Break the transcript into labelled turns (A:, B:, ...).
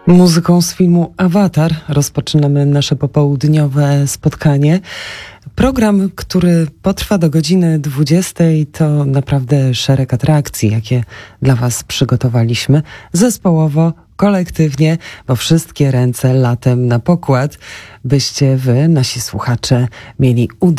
A: Muzyką z filmu Awatar rozpoczynamy nasze popołudniowe spotkanie. Program, który potrwa do godziny 20, to naprawdę szereg atrakcji, jakie dla Was przygotowaliśmy zespołowo, kolektywnie, bo wszystkie ręce latem na pokład, byście Wy, nasi słuchacze, mieli